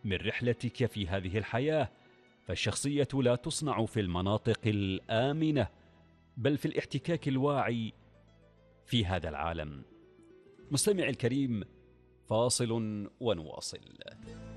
من رحلتك في هذه الحياة، فالشخصية لا تصنع في المناطق الآمنة، بل في الاحتكاك الواعي في هذا العالم. مستمع الكريم، فاصل ونواصل.